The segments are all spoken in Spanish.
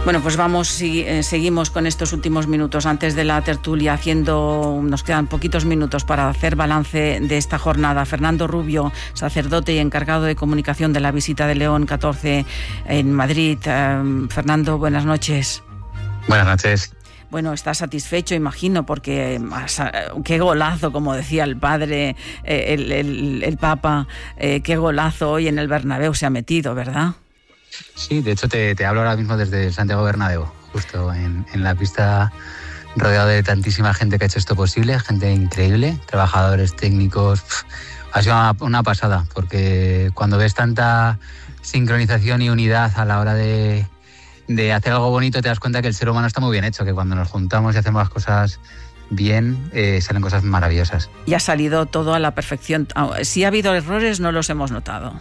Bueno, pues seguimos con estos últimos minutos antes de la tertulia, nos quedan poquitos minutos para hacer balance de esta jornada. Fernando Rubio, sacerdote y encargado de comunicación de la visita de León XIV en Madrid. Fernando, buenas noches. Buenas noches. Bueno, estás satisfecho, imagino, porque qué golazo, como decía el padre, el Papa, qué golazo hoy en el Bernabéu se ha metido, ¿verdad? Sí, de hecho te hablo ahora mismo desde Santiago Bernabéu, justo en la pista, rodeado de tantísima gente que ha hecho esto posible, gente increíble, trabajadores técnicos. Ha sido una pasada, porque cuando ves tanta sincronización y unidad a la hora de hacer algo bonito, te das cuenta que el ser humano está muy bien hecho, que cuando nos juntamos y hacemos las cosas bien, salen cosas maravillosas. Y ha salido todo a la perfección. Si ha habido errores, no los hemos notado.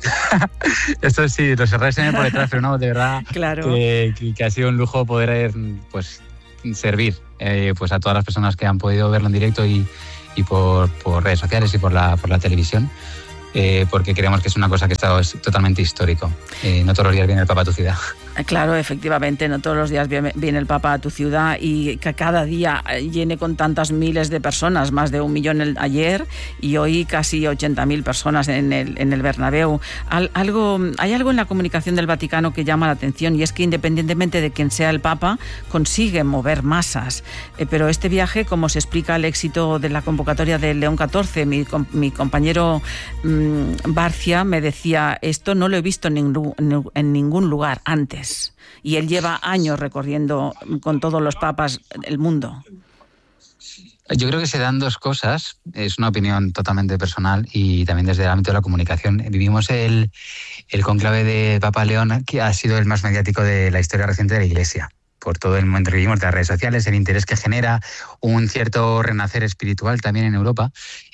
Esto sí, los errores se ven por detrás, pero no, de verdad, claro. que ha sido un lujo poder servir a todas las personas que han podido verlo en directo y por redes sociales y por la televisión, porque creemos que es una cosa que es totalmente histórico. No todos los días viene el Papa a tu ciudad. Claro, efectivamente, no todos los días viene el Papa a tu ciudad, y que cada día llene con tantas miles de personas, más de 1 millón ayer y hoy casi 80.000 personas en el Bernabéu. Hay algo en la comunicación del Vaticano que llama la atención, y es que independientemente de quién sea el Papa, consigue mover masas. Pero este viaje, como se explica el éxito de la convocatoria de León XIV, mi compañero Barcia me decía, esto no lo he visto en ningún lugar antes. Y él lleva años recorriendo con todos los papas el mundo. Yo creo que se dan dos cosas. Es una opinión totalmente personal y también desde el ámbito de la comunicación. Vivimos el conclave de Papa León, que ha sido el más mediático de la historia reciente de la Iglesia. Por todo el momento que vivimos de las redes sociales, el interés que genera, un cierto renacer espiritual también en Europa.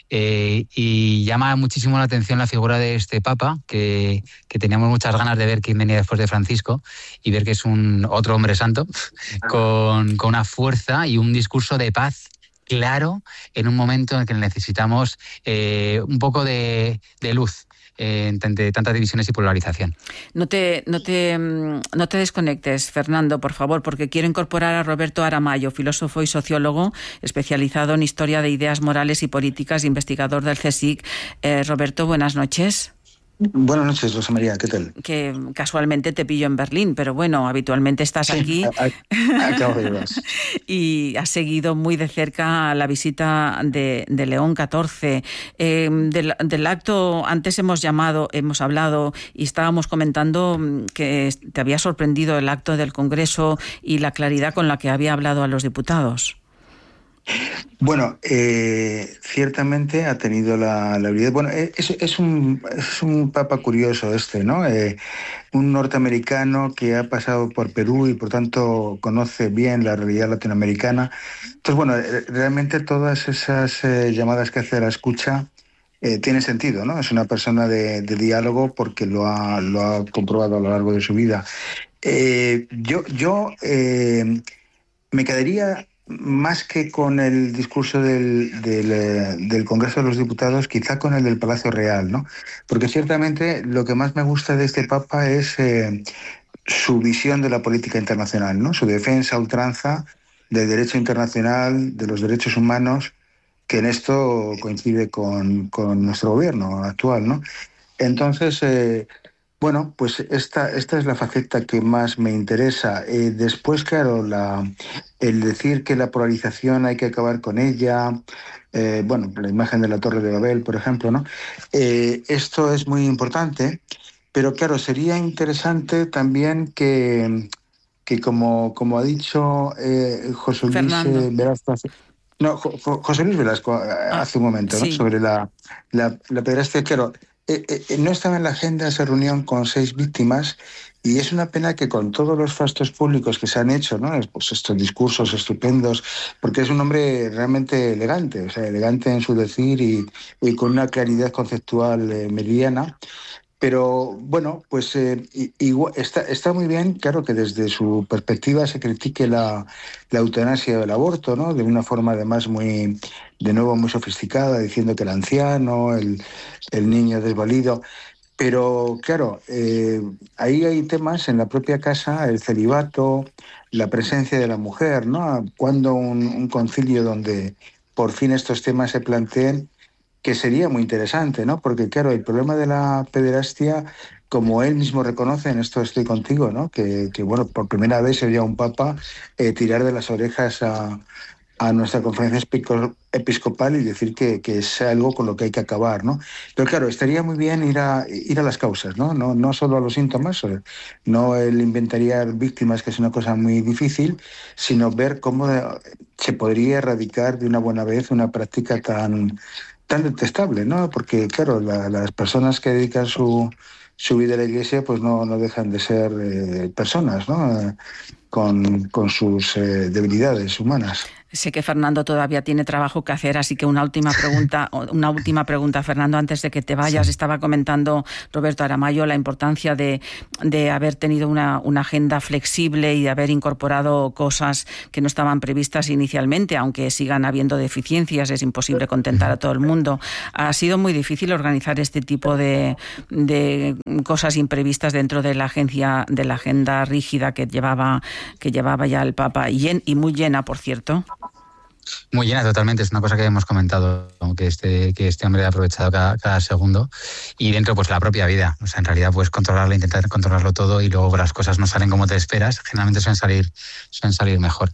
Y llama muchísimo la atención la figura de este Papa, que teníamos muchas ganas de ver quién venía después de Francisco, y ver que es otro hombre santo, con una fuerza y un discurso de paz claro en un momento en el que necesitamos un poco de luz entre tantas divisiones y polarización. No te desconectes, Fernando, por favor, porque quiero incorporar a Roberto Aramayo, filósofo y sociólogo especializado en historia de ideas morales y políticas, investigador del CSIC. Roberto, buenas noches. Buenas noches, Rosa María, ¿qué tal? Que casualmente te pillo en Berlín, pero bueno, habitualmente estás aquí. Acabo de llegar. Y has seguido muy de cerca la visita de León XIV. Del acto, antes hemos hablado y estábamos comentando que te había sorprendido el acto del Congreso y la claridad con la que había hablado a los diputados. Bueno, ciertamente ha tenido la habilidad. Bueno, es un papa curioso ¿no? Un norteamericano que ha pasado por Perú y por tanto conoce bien la realidad latinoamericana. Entonces, bueno, realmente todas esas llamadas que hace a la escucha tienen sentido, ¿no? Es una persona de diálogo porque lo ha comprobado a lo largo de su vida. Yo me quedaría más que con el discurso del Congreso de los Diputados, quizá con el del Palacio Real, ¿no? Porque ciertamente lo que más me gusta de este Papa es su visión de la política internacional, ¿no? Su defensa a ultranza del derecho internacional, de los derechos humanos, que en esto coincide con nuestro gobierno actual, ¿no? Entonces, bueno, pues esta es la faceta que más me interesa. Después, claro, el decir que la polarización hay que acabar con ella, bueno, la imagen de la Torre de Babel, por ejemplo, ¿no? Esto es muy importante, pero claro, sería interesante también que como ha dicho José Luis Velasco, José Luis Velasco hace un momento, ¿no? Sí. Sobre la pederastia, claro. No estaba en la agenda esa reunión con 6 víctimas, y es una pena que con todos los fastos públicos que se han hecho, ¿no? Pues estos discursos estupendos, porque es un hombre realmente elegante, o sea, elegante en su decir y con una claridad conceptual meridiana. Pero bueno, pues igual, está muy bien, claro, que desde su perspectiva se critique la eutanasia o el aborto, ¿no? De una forma además muy sofisticada, diciendo que el anciano, el niño desvalido. Pero claro, ahí hay temas en la propia casa, el celibato, la presencia de la mujer, ¿no? Cuando un concilio donde por fin estos temas se planteen, que sería muy interesante, ¿no? Porque claro, el problema de la pederastia, como él mismo reconoce, en esto estoy contigo, ¿no? Que bueno, por primera vez se oía a un papa tirar de las orejas a nuestra conferencia episcopal y decir que es algo con lo que hay que acabar, ¿no? Pero claro, estaría muy bien ir a las causas, ¿no? No solo a los síntomas, no el inventariar víctimas, que es una cosa muy difícil, sino ver cómo se podría erradicar de una buena vez una práctica tan detestable, ¿no? Porque claro, las personas que dedican su vida a la Iglesia pues no dejan de ser personas, ¿no? Con sus debilidades humanas. Sé que Fernando todavía tiene trabajo que hacer, así que una última pregunta, Fernando, antes de que te vayas. Sí. Estaba comentando Roberto Aramayo la importancia de haber tenido una agenda flexible y de haber incorporado cosas que no estaban previstas inicialmente, aunque sigan habiendo deficiencias, es imposible contentar a todo el mundo. Ha sido muy difícil organizar este tipo de cosas imprevistas dentro de la agenda rígida que llevaba ya el Papa, y muy llena, por cierto. Muy llena, totalmente. Es una cosa que hemos comentado, que este hombre ha aprovechado cada segundo. Y dentro, pues la propia vida. O sea, en realidad, pues intentar controlarlo todo, y luego las cosas no salen como te esperas. Generalmente suelen salir mejor.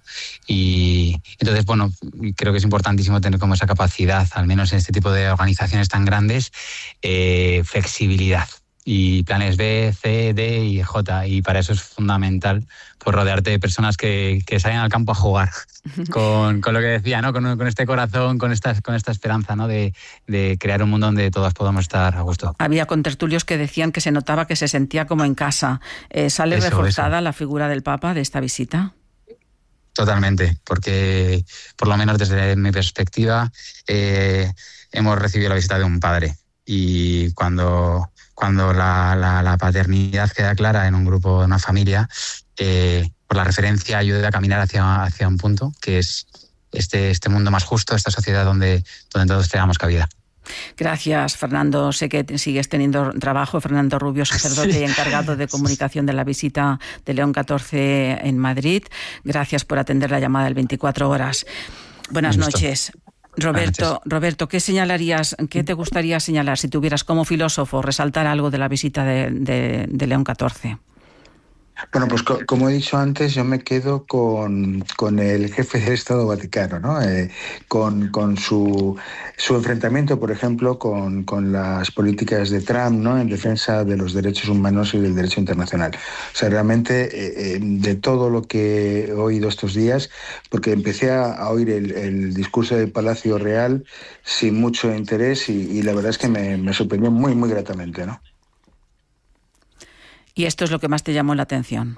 Y entonces, bueno, creo que es importantísimo tener como esa capacidad, al menos en este tipo de organizaciones tan grandes, flexibilidad. Y planes B, C, D y J. Y para eso es fundamental pues rodearte de personas que salgan al campo a jugar con lo que decía, ¿no? Con este corazón, con esta esperanza, ¿no? De crear un mundo donde todos podamos estar a gusto. Había contertulios que decían que se notaba que se sentía como en casa. ¿Sale reforzada la figura del Papa de esta visita? Totalmente, porque por lo menos desde mi perspectiva hemos recibido la visita de un padre, y cuando la paternidad queda clara en un grupo, en una familia, pues la referencia ayuda a caminar hacia un punto que es este mundo más justo, esta sociedad donde todos tengamos cabida. Gracias, Fernando. Sé que sigues teniendo trabajo. Fernando Rubio, sacerdote sí. y encargado de comunicación de la visita de León XIV en Madrid. Gracias por atender la llamada del 24 horas. Buenas noches. Roberto, ¿qué te gustaría señalar si tuvieras como filósofo resaltar algo de la visita de León XIV? Bueno, pues como he dicho antes, yo me quedo con el jefe del Estado Vaticano, ¿no? Con su enfrentamiento, por ejemplo, con las políticas de Trump, ¿no? En defensa de los derechos humanos y del derecho internacional. O sea, realmente de todo lo que he oído estos días, porque empecé a oír el discurso del Palacio Real sin mucho interés, y la verdad es que me sorprendió muy, muy gratamente, ¿no? ¿Y esto es lo que más te llamó la atención?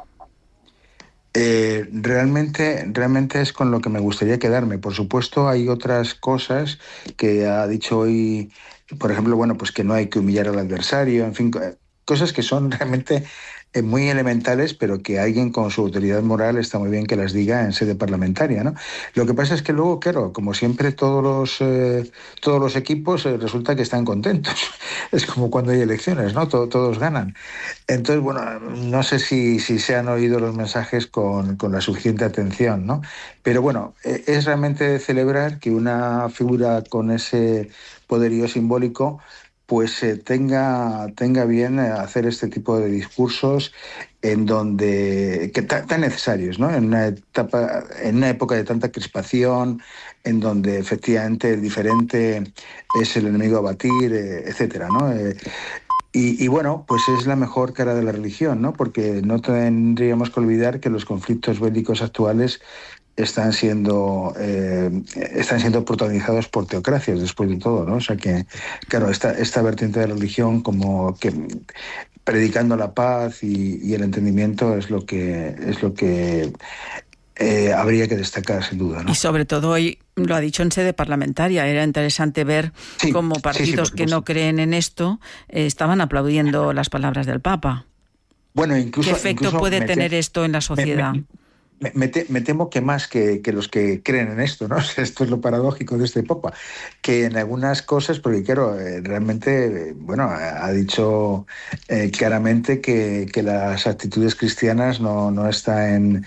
Realmente es con lo que me gustaría quedarme. Por supuesto, hay otras cosas que ha dicho hoy, por ejemplo, bueno, pues que no hay que humillar al adversario, en fin, cosas que son realmente muy elementales, pero que alguien con su autoridad moral está muy bien que las diga en sede parlamentaria, ¿no? Lo que pasa es que luego, claro, como siempre, todos los equipos resulta que están contentos. Es como cuando hay elecciones, ¿no? Todos ganan. Entonces, bueno, no sé si se han oído los mensajes con la suficiente atención, ¿no? Pero bueno, es realmente de celebrar que una figura con ese poderío simbólico pues tenga bien hacer este tipo de discursos tan necesarios, ¿no? En una época de tanta crispación, en donde efectivamente el diferente es el enemigo a batir, etcétera, ¿no? Y bueno, pues es la mejor cara de la religión, ¿no? Porque no tendríamos que olvidar que los conflictos bélicos actuales están siendo protagonizados por teocracias, después de todo, ¿no? O sea que, claro, esta vertiente de la religión, como que predicando la paz y el entendimiento, es lo que habría que destacar, sin duda, ¿no? Y sobre todo hoy lo ha dicho en sede parlamentaria. Era interesante ver cómo partidos que no creen en esto estaban aplaudiendo las palabras del Papa. Bueno, incluso... ¿Qué efecto puede tener esto en la sociedad? me temo que más que los que creen en esto, ¿no? Esto es lo paradójico de este Papa, que en algunas cosas, porque claro, realmente, bueno, ha dicho claramente que las actitudes cristianas no están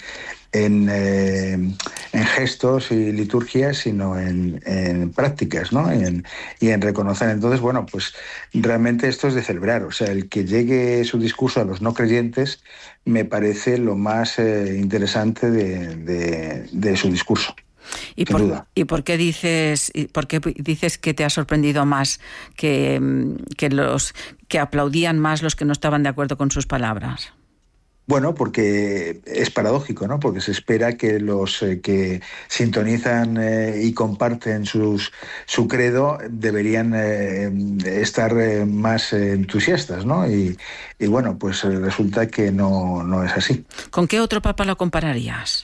en gestos y liturgias, sino en prácticas, ¿no? Y en reconocer. Entonces, bueno, pues realmente esto es de celebrar. O sea, el que llegue su discurso a los no creyentes me parece lo más interesante de su discurso. Sin duda. ¿Y por qué dices que te ha sorprendido más que los que aplaudían más los que no estaban de acuerdo con sus palabras? Bueno, porque es paradójico, ¿no? Porque se espera que los que sintonizan y comparten su credo deberían estar más entusiastas, ¿no? Y bueno, pues resulta que no es así. ¿Con qué otro papa lo compararías?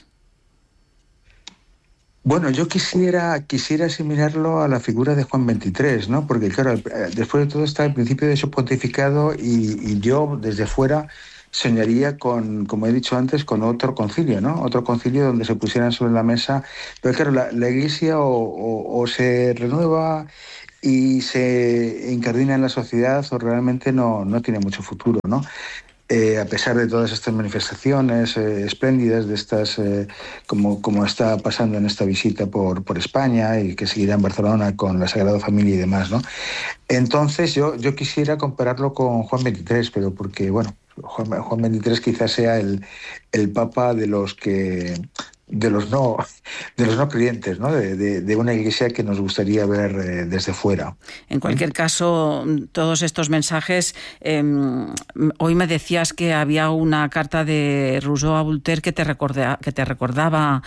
Bueno, yo quisiera asimilarlo a la figura de Juan XXIII, ¿no? Porque claro, después de todo está el principio de su pontificado y yo desde fuera soñaría con, como he dicho antes, con otro concilio, ¿no? Otro concilio donde se pusieran sobre la mesa. Pero claro, la Iglesia o se renueva y se incardina en la sociedad o realmente no tiene mucho futuro, ¿no? A pesar de todas estas manifestaciones espléndidas de estas, como está pasando en esta visita por España y que seguirá en Barcelona con la Sagrada Familia y demás, ¿no? Entonces yo quisiera compararlo con Juan XXIII, pero porque, bueno, Juan XXIII quizás sea el papa de los no creyentes, ¿no? De una iglesia que nos gustaría ver desde fuera. En cualquier caso, todos estos mensajes, hoy me decías que había una carta de Rousseau a Voltaire que te recordaba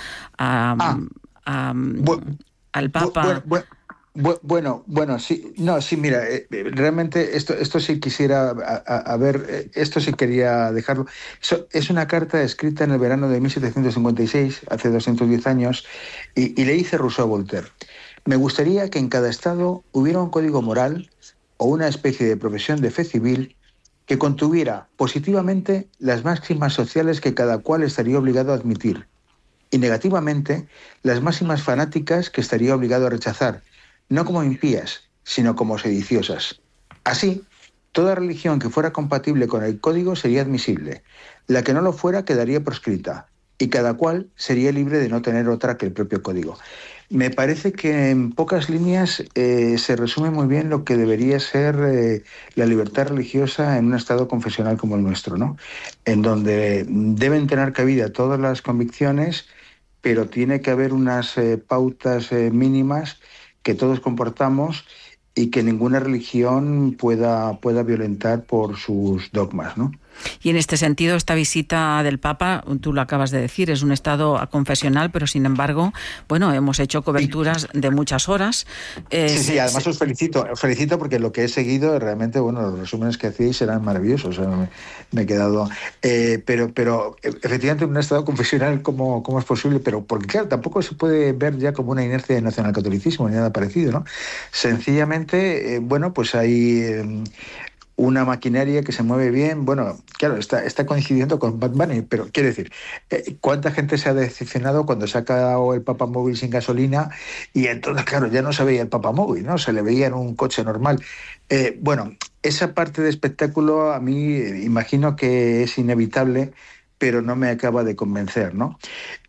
al Papa. Bueno, sí, no, sí, mira, realmente esto sí quisiera, esto sí quería dejarlo. Es una carta escrita en el verano de 1756, hace 210 años, y le dice Rousseau a Voltaire: me gustaría que en cada estado hubiera un código moral o una especie de profesión de fe civil que contuviera positivamente las máximas sociales que cada cual estaría obligado a admitir, y negativamente las máximas fanáticas que estaría obligado a rechazar, no como impías, sino como sediciosas. Así, toda religión que fuera compatible con el código sería admisible, la que no lo fuera quedaría proscrita, y cada cual sería libre de no tener otra que el propio código. Me parece que en pocas líneas se resume muy bien lo que debería ser la libertad religiosa en un estado confesional como el nuestro, ¿no? En donde deben tener cabida todas las convicciones, pero tiene que haber unas pautas mínimas que todos comportamos y que ninguna religión pueda violentar por sus dogmas, ¿no? Y en este sentido, esta visita del Papa, tú lo acabas de decir, es un estado confesional, pero sin embargo, bueno, hemos hecho coberturas de muchas horas. Sí, además os felicito porque lo que he seguido realmente, bueno, los resúmenes que hacéis eran maravillosos, o sea, me he quedado... pero efectivamente un estado confesional, ¿cómo es posible? Pero porque claro, tampoco se puede ver ya como una inercia de nacionalcatolicismo ni nada parecido, ¿no? Sencillamente, bueno, pues hay... una maquinaria que se mueve bien, bueno, claro, está coincidiendo con Bad Bunny, pero quiero decir, ¿cuánta gente se ha decepcionado cuando se ha quedado el papamóvil sin gasolina y entonces, claro, ya no se veía el papamóvil, ¿no? Se le veía en un coche normal. Bueno, esa parte de espectáculo a mí imagino que es inevitable, pero no me acaba de convencer, ¿no?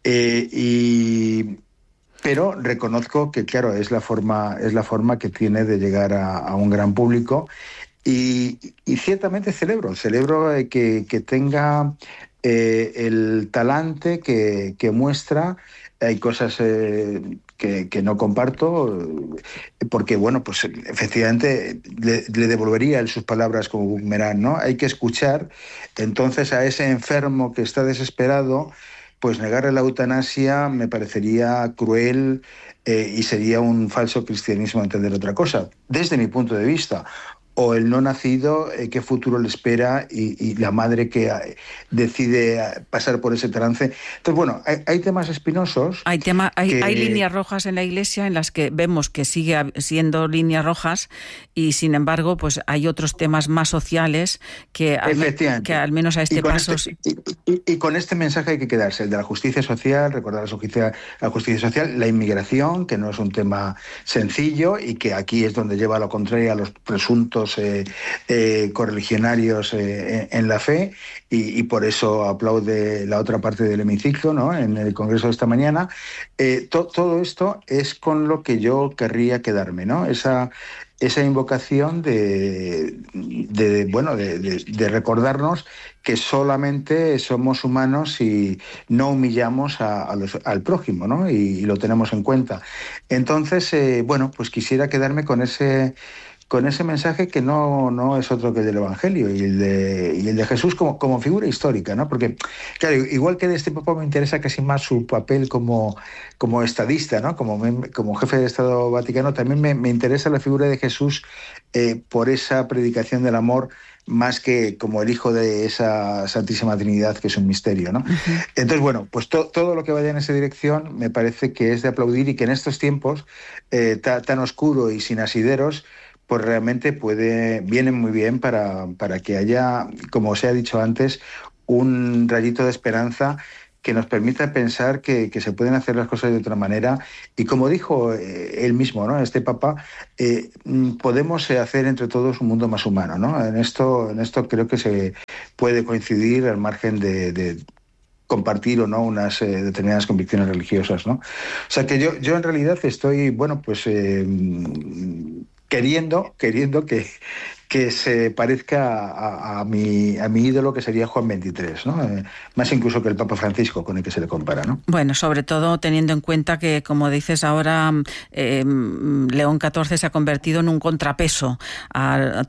Pero reconozco que, claro, es la forma que tiene de llegar a un gran público. Y ciertamente celebro que tenga el talante que muestra. Hay cosas que no comparto, porque, bueno, pues efectivamente le devolvería sus palabras como boomerang, ¿no? Hay que escuchar. Entonces, a ese enfermo que está desesperado, pues negarle la eutanasia me parecería cruel y sería un falso cristianismo entender otra cosa, desde mi punto de vista. o el no nacido, qué futuro le espera, y la madre que decide pasar por ese trance. Entonces, bueno, hay temas espinosos. Hay líneas rojas en la Iglesia en las que vemos que sigue siendo líneas rojas, y sin embargo, pues hay otros temas más sociales que al menos a este paso... Y con este mensaje hay que quedarse, el de la justicia social, recordar la justicia social, la inmigración, que no es un tema sencillo y que aquí es donde lleva a lo contrario a los presuntos correligionarios en la fe, y por eso aplaude la otra parte del hemiciclo, ¿no?, en el Congreso de esta mañana. Todo esto es con lo que yo querría quedarme, ¿no? Esa invocación de recordarnos que solamente somos humanos y no humillamos al prójimo, ¿no? Y lo tenemos en cuenta. Entonces, pues quisiera quedarme con ese mensaje, que no es otro que el del Evangelio y el de Jesús como figura histórica, ¿no? Porque, claro, igual que de este Papa me interesa casi más su papel como estadista, ¿no? Como jefe de Estado Vaticano, también me interesa la figura de Jesús por esa predicación del amor, más que como el hijo de esa Santísima Trinidad, que es un misterio, ¿no? Uh-huh. Entonces, bueno, pues todo lo que vaya en esa dirección me parece que es de aplaudir, y que en estos tiempos tan oscuros y sin asideros, pues realmente viene muy bien para que haya, como os he dicho antes, un rayito de esperanza que nos permita pensar que se pueden hacer las cosas de otra manera. Y como dijo él mismo, ¿no?, este Papa, podemos hacer entre todos un mundo más humano, ¿no? En esto creo que se puede coincidir, al margen de compartir o no unas determinadas convicciones religiosas, ¿no? O sea que yo en realidad estoy, queriendo que se parezca a mi ídolo, que sería Juan XXIII, ¿no? Más incluso que el Papa Francisco, con el que se le compara, ¿no? Bueno, sobre todo teniendo en cuenta que, como dices ahora, León XIV se ha convertido en un contrapeso a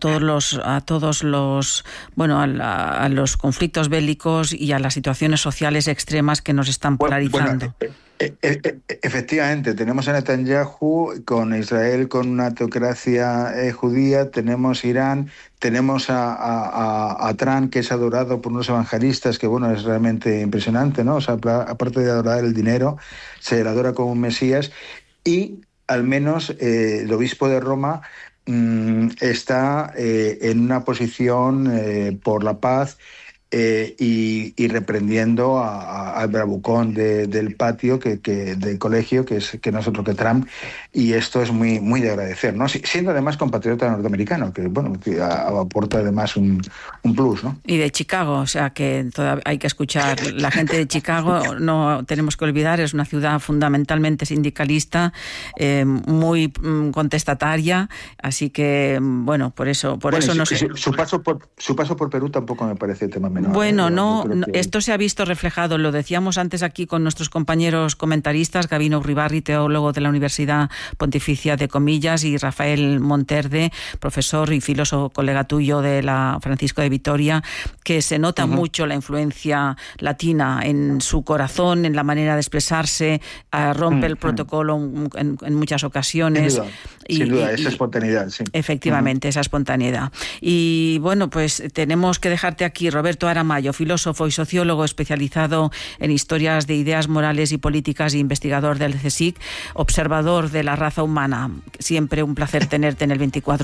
los conflictos bélicos y a las situaciones sociales extremas que nos están polarizando. Efectivamente, tenemos a Netanyahu con Israel, con una teocracia judía, tenemos Irán, tenemos a Trump, que es adorado por unos evangelistas, que bueno, es realmente impresionante, ¿no? O sea, aparte de adorar el dinero, se le adora como un Mesías, y al menos el obispo de Roma está en una posición por la paz, y reprendiendo al bravucón del patio, del colegio, que no es otro que Trump, y esto es muy, muy de agradecer, ¿no? Siendo además compatriota norteamericano, que aporta además un plus, ¿no? Y de Chicago, o sea que todavía hay que escuchar. La gente de Chicago, no tenemos que olvidar, es una ciudad fundamentalmente sindicalista, muy contestataria, así que por eso no sé. Su paso por Perú tampoco me parece tema menor. Bueno, esto se ha visto reflejado, lo decíamos antes aquí con nuestros compañeros comentaristas, Gabino Uribarri, teólogo de la Universidad Pontificia de Comillas, y Rafael Monterde, profesor y filósofo colega tuyo de la Francisco de Vitoria, que se nota mucho la influencia latina en su corazón, en la manera de expresarse, rompe el protocolo en muchas ocasiones. Sin duda, esa espontaneidad, sí. Efectivamente, esa espontaneidad. Y bueno, pues tenemos que dejarte aquí, Roberto Aramayo, filósofo y sociólogo especializado en historias de ideas morales y políticas, y investigador del CSIC, observador de la raza humana. Siempre un placer tenerte en el 24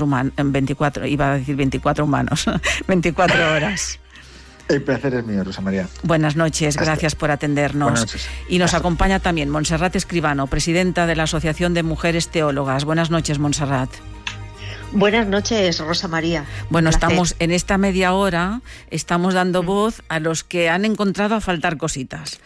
horas. El placer es mío, Rosa María. Buenas noches, gracias por atendernos. Buenas noches. Y nos acompaña también Montserrat Escribano, presidenta de la Asociación de Mujeres Teólogas. Buenas noches, Montserrat. Buenas noches, Rosa María. Bueno, estamos en esta media hora, estamos dando voz a los que han encontrado a faltar cositas,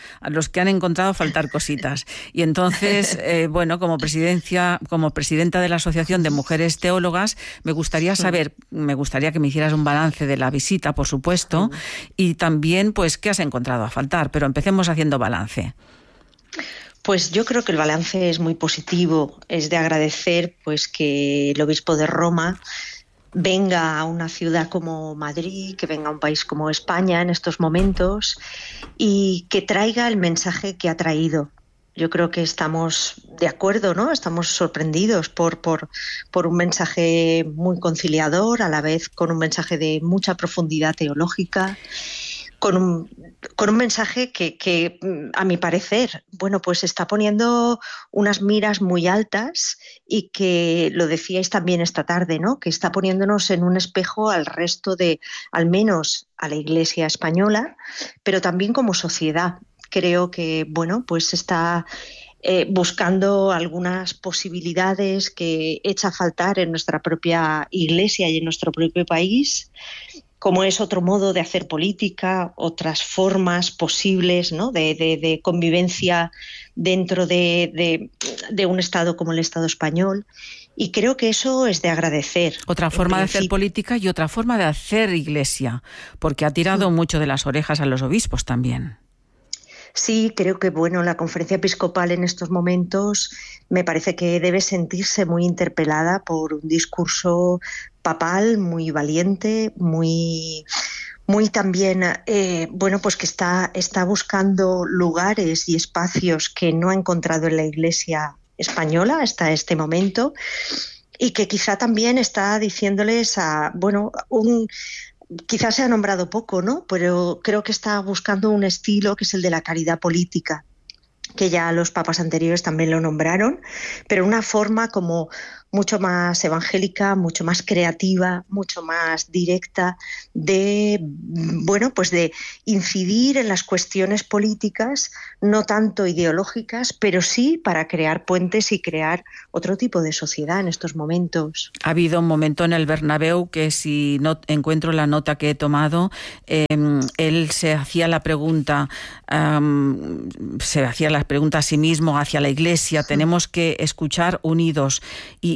Y entonces, como presidenta de la Asociación de Mujeres Teólogas, me gustaría que me hicieras un balance de la visita, por supuesto, y también, pues, qué has encontrado a faltar. Pero empecemos haciendo balance. Pues yo creo que el balance es muy positivo. Es de agradecer pues que el obispo de Roma venga a una ciudad como Madrid, que venga a un país como España en estos momentos, y que traiga el mensaje que ha traído. Yo creo que estamos de acuerdo, ¿no? Estamos sorprendidos por un mensaje muy conciliador, a la vez con un mensaje de mucha profundidad teológica, con un mensaje que, a mi parecer, bueno, pues está poniendo unas miras muy altas y que, lo decíais también esta tarde, ¿no? Que está poniéndonos en un espejo al resto de, al menos a la Iglesia española, pero también como sociedad. Creo que, bueno, pues está buscando algunas posibilidades que echa a faltar en nuestra propia Iglesia y en nuestro propio país, como es otro modo de hacer política, otras formas posibles, ¿no? de convivencia dentro de un Estado como el Estado español. Y creo que eso es de agradecer. Otra forma de hacer política y otra forma de hacer Iglesia, porque ha tirado mucho de las orejas a los obispos también. Sí, creo que bueno, la Conferencia Episcopal en estos momentos me parece que debe sentirse muy interpelada por un discurso papal muy valiente, muy también, bueno, pues que está buscando lugares y espacios que no ha encontrado en la Iglesia española hasta este momento, y que quizá también está diciéndoles quizás se ha nombrado poco, ¿no? Pero creo que está buscando un estilo que es el de la caridad política, que ya los papas anteriores también lo nombraron, pero una forma como mucho más evangélica, mucho más creativa, mucho más directa de, bueno, pues de incidir en las cuestiones políticas, no tanto ideológicas, pero sí para crear puentes y crear otro tipo de sociedad en estos momentos. Ha habido un momento en el Bernabéu que, si no encuentro la nota que he tomado, él se hacía la pregunta a sí mismo, hacia la Iglesia: tenemos que escuchar unidos y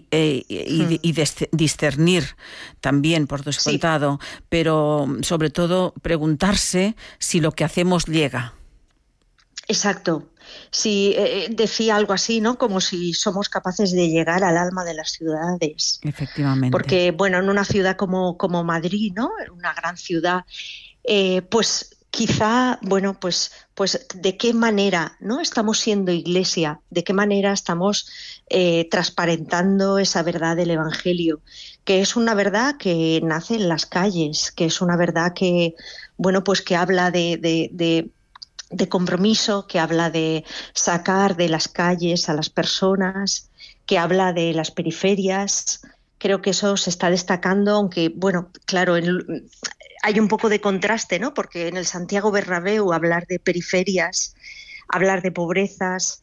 discernir también, por descontado, sí, pero sobre todo preguntarse si lo que hacemos llega. Exacto. Sí, decía algo así, ¿no? Como si somos capaces de llegar al alma de las ciudades. Efectivamente. Porque, bueno, en una ciudad como Madrid, ¿no? Una gran ciudad, pues quizá, bueno, pues de qué manera, ¿no? Estamos siendo Iglesia, de qué manera estamos transparentando esa verdad del Evangelio, que es una verdad que nace en las calles, que es una verdad que, bueno, pues que habla de compromiso, que habla de sacar de las calles a las personas, que habla de las periferias. Creo que eso se está destacando, aunque, bueno, claro, hay un poco de contraste, ¿no? Porque en el Santiago Bernabéu hablar de periferias, hablar de pobrezas,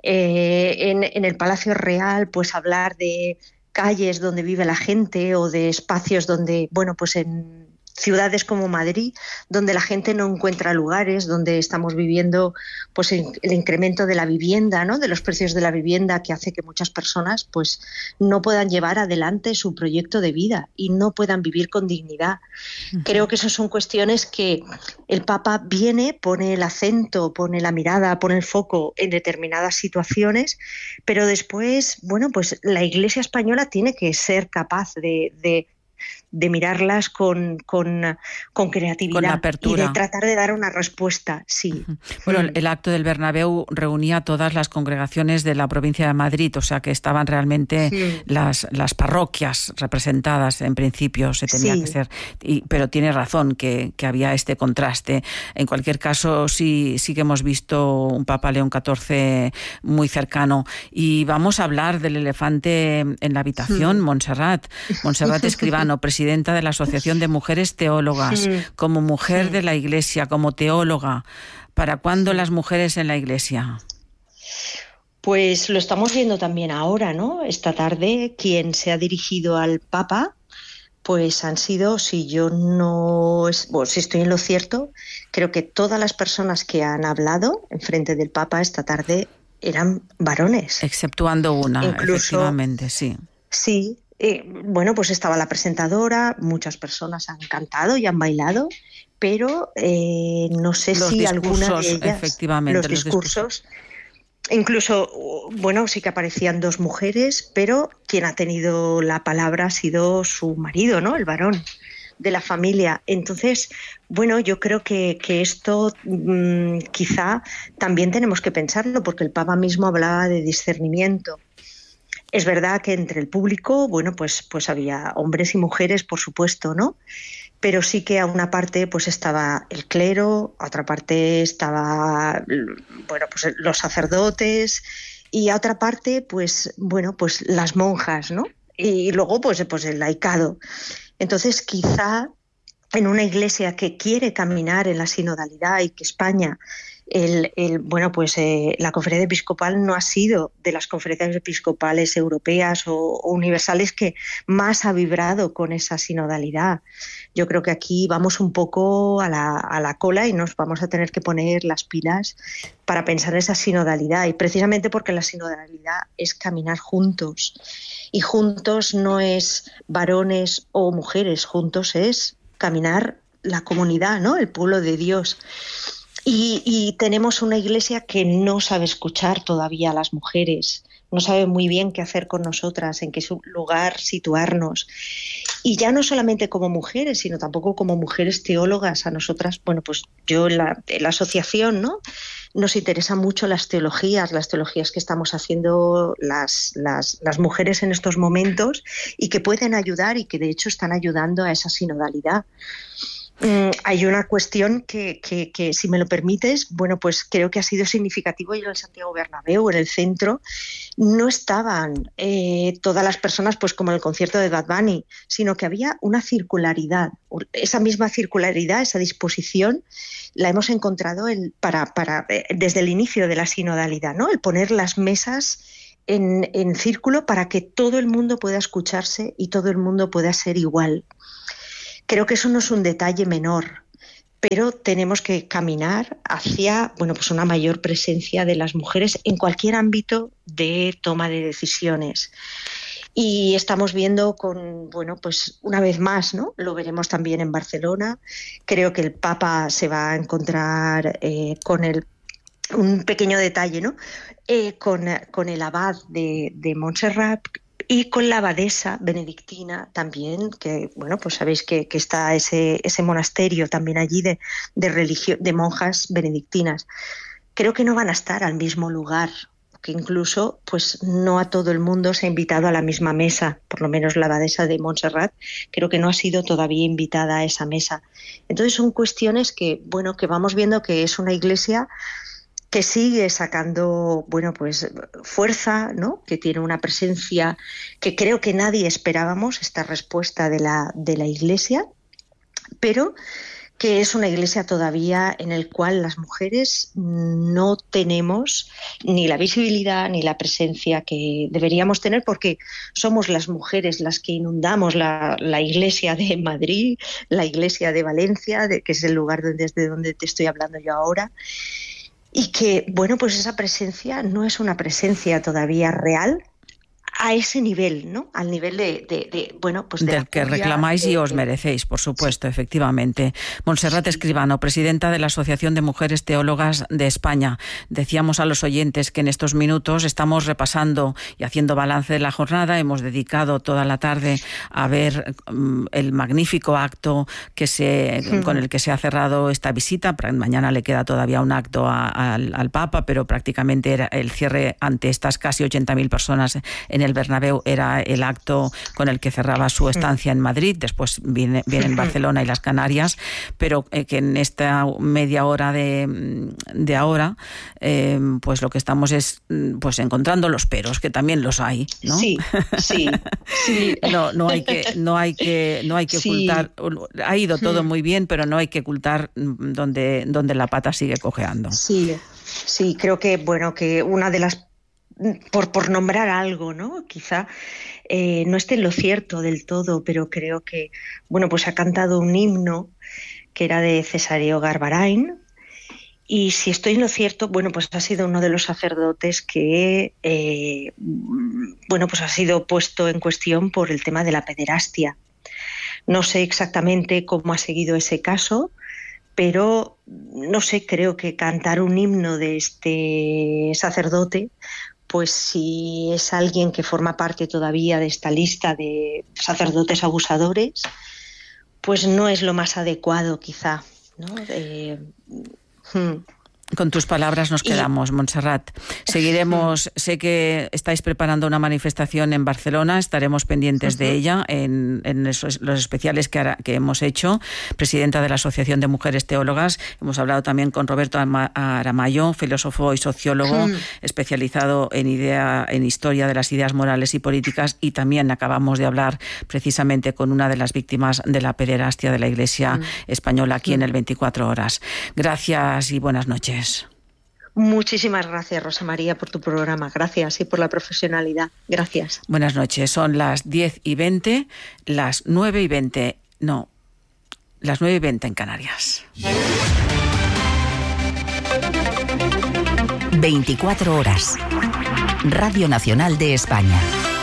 en el Palacio Real, pues hablar de calles donde vive la gente, o de espacios donde, bueno, pues en ciudades como Madrid, donde la gente no encuentra lugares, donde estamos viviendo pues el incremento de la vivienda, ¿no? De los precios de la vivienda, que hace que muchas personas pues no puedan llevar adelante su proyecto de vida y no puedan vivir con dignidad. Creo que esas son cuestiones que el Papa viene, pone el acento, pone la mirada, pone el foco en determinadas situaciones, pero después, bueno, pues la Iglesia española tiene que ser capaz de mirarlas con creatividad, con apertura, y de tratar de dar una respuesta, sí. Bueno, el acto del Bernabéu reunía a todas las congregaciones de la provincia de Madrid, o sea que estaban realmente las parroquias representadas. En principio se tenía que ser, pero tiene razón que había este contraste. En cualquier caso, sí que hemos visto un Papa León XIV muy cercano. Y vamos a hablar del elefante en la habitación, Montserrat Escribano, presidenta de la Asociación de Mujeres Teólogas, como mujer de la Iglesia, como teóloga. ¿Para cuándo las mujeres en la Iglesia? Pues lo estamos viendo también ahora, ¿no? Esta tarde, quien se ha dirigido al Papa, pues han sido, si estoy en lo cierto, creo que todas las personas que han hablado en frente del Papa esta tarde eran varones. Exceptuando una, incluso, efectivamente, sí. Sí. Bueno, pues estaba la presentadora, muchas personas han cantado y han bailado, pero no sé si alguna de ellas, efectivamente, los discursos, incluso, bueno, sí que aparecían dos mujeres, pero quien ha tenido la palabra ha sido su marido, ¿no? El varón de la familia. Entonces, bueno, yo creo que esto quizá también tenemos que pensarlo, porque el Papa mismo hablaba de discernimiento. Es verdad que entre el público, bueno, pues había hombres y mujeres, por supuesto, ¿no? Pero sí que a una parte pues estaba el clero, a otra parte estaba, bueno, pues los sacerdotes, y a otra parte pues las monjas, ¿no? Y luego pues el laicado. Entonces quizá en una iglesia que quiere caminar en la sinodalidad, y que España, la conferencia episcopal no ha sido de las conferencias episcopales europeas o universales que más ha vibrado con esa sinodalidad. Yo creo que aquí vamos un poco a la cola y nos vamos a tener que poner las pilas para pensar en esa sinodalidad, y precisamente porque la sinodalidad es caminar juntos, y juntos no es varones o mujeres, juntos es caminar la comunidad, ¿no? El pueblo de Dios. Y tenemos una iglesia que no sabe escuchar todavía a las mujeres, no sabe muy bien qué hacer con nosotras, en qué lugar situarnos. Y ya no solamente como mujeres, sino tampoco como mujeres teólogas. A nosotras, bueno, pues yo en la asociación, ¿no?, nos interesan mucho las teologías que estamos haciendo las mujeres en estos momentos, y que pueden ayudar, y que de hecho están ayudando a esa sinodalidad. Hay una cuestión que, si me lo permites, bueno, pues creo que ha sido significativo. En el Santiago Bernabéu, en el centro, no estaban todas las personas pues como en el concierto de Bad Bunny, sino que había una circularidad. Esa misma circularidad, esa disposición, la hemos encontrado desde el inicio de la sinodalidad, ¿no? El poner las mesas en círculo para que todo el mundo pueda escucharse y todo el mundo pueda ser igual. Creo que eso no es un detalle menor, pero tenemos que caminar hacia, bueno, pues una mayor presencia de las mujeres en cualquier ámbito de toma de decisiones. Y estamos viendo bueno, pues una vez más, ¿no? Lo veremos también en Barcelona. Creo que el Papa se va a encontrar un pequeño detalle, ¿no? Con el abad de Montserrat, y con la abadesa benedictina también, que bueno, pues sabéis que está ese monasterio también allí de monjas benedictinas. Creo que no van a estar al mismo lugar, que incluso pues no a todo el mundo se ha invitado a la misma mesa. Por lo menos la abadesa de Montserrat creo que no ha sido todavía invitada a esa mesa. Entonces son cuestiones que vamos viendo que es una iglesia que sigue sacando, bueno, pues fuerza, ¿no? Que tiene una presencia que creo que nadie esperábamos, esta respuesta de la Iglesia, pero que es una iglesia todavía en el cual las mujeres no tenemos ni la visibilidad ni la presencia que deberíamos tener, porque somos las mujeres las que inundamos la iglesia de Madrid, la iglesia de Valencia, que es el lugar desde donde te estoy hablando yo ahora. Y que, bueno, pues esa presencia no es una presencia todavía real a ese nivel, ¿no? Al nivel bueno, pues del que reclamáis y os merecéis, por supuesto, sí. Efectivamente. Montserrat Escribano, presidenta de la Asociación de Mujeres Teólogas de España. Decíamos a los oyentes que en estos minutos estamos repasando y haciendo balance de la jornada. Hemos dedicado toda la tarde a ver el magnífico acto con el que se ha cerrado esta visita. Mañana le queda todavía un acto al Papa, pero prácticamente era el cierre ante estas casi 80.000 personas en el Bernabéu, era el acto con el que cerraba su estancia en Madrid. Después vienen Barcelona y las Canarias, pero que en esta media hora de ahora pues lo que estamos es pues encontrando los peros, que también los hay, ¿no? Sí. No hay que ocultar. Ha ido todo muy bien, pero no hay que ocultar donde la pata sigue cojeando. Sí, creo que bueno, que una de las, por nombrar algo, ¿no? Quizá no esté en lo cierto del todo, pero creo que, bueno, pues ha cantado un himno que era de Cesáreo Garbarain, y si estoy en lo cierto, bueno, pues ha sido uno de los sacerdotes que, bueno, pues ha sido puesto en cuestión por el tema de la pederastia. No sé exactamente cómo ha seguido ese caso, pero no sé, creo que cantar un himno de este sacerdote, pues si es alguien que forma parte todavía de esta lista de sacerdotes abusadores, pues no es lo más adecuado, quizá, ¿no? Con tus palabras nos quedamos, Montserrat. Seguiremos, sé que estáis preparando una manifestación en Barcelona, estaremos pendientes de ella en los especiales que hemos hecho. Presidenta de la Asociación de Mujeres Teólogas, hemos hablado también con Roberto Aramayo, filósofo y sociólogo especializado en historia de las ideas morales y políticas, y también acabamos de hablar precisamente con una de las víctimas de la pederastia de la Iglesia española aquí en el 24 Horas. Gracias y buenas noches. Muchísimas gracias, Rosa María, por tu programa. Gracias y por la profesionalidad. Gracias. Buenas noches. Son las 10:20, las 9:20 en Canarias. 24 Horas. Radio Nacional de España.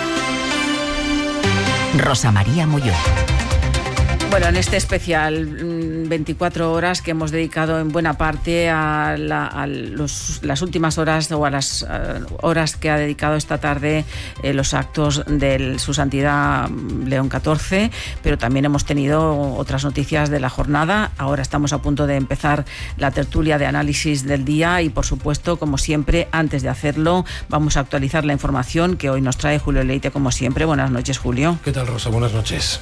Rosa María Molló. Bueno, en este especial 24 horas que hemos dedicado en buena parte a las últimas horas o a las horas que ha dedicado esta tarde los actos de su santidad León XIV, pero también hemos tenido otras noticias de la jornada. Ahora estamos a punto de empezar la tertulia de análisis del día y, por supuesto, como siempre, antes de hacerlo, vamos a actualizar la información que hoy nos trae Julio Leite, como siempre. Buenas noches, Julio. ¿Qué tal, Rosa? Buenas noches.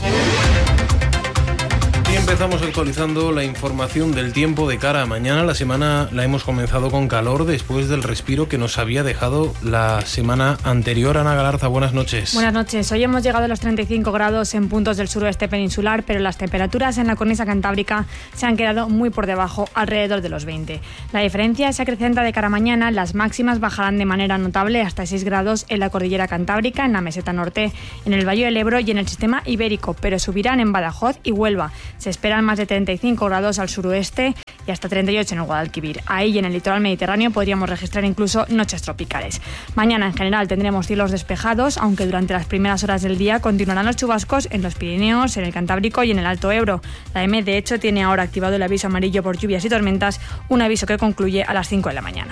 Y empezamos actualizando la información del tiempo de cara a mañana. La semana la hemos comenzado con calor después del respiro que nos había dejado la semana anterior. Ana Galarza, buenas noches. Buenas noches. Hoy hemos llegado a los 35 grados en puntos del suroeste peninsular, pero las temperaturas en la cornisa cantábrica se han quedado muy por debajo, alrededor de los 20. La diferencia se acrecenta de cara a mañana. Las máximas bajarán de manera notable hasta 6 grados en la cordillera cantábrica, en la meseta norte, en el Valle del Ebro y en el sistema ibérico, pero subirán en Badajoz y Huelva. Se esperan más de 35 grados al suroeste y hasta 38 en el Guadalquivir. Ahí y en el litoral mediterráneo podríamos registrar incluso noches tropicales. Mañana en general tendremos cielos despejados, aunque durante las primeras horas del día continuarán los chubascos en los Pirineos, en el Cantábrico y en el Alto Ebro. La EME, de hecho, tiene ahora activado el aviso amarillo por lluvias y tormentas, un aviso que concluye a las 5 de la mañana.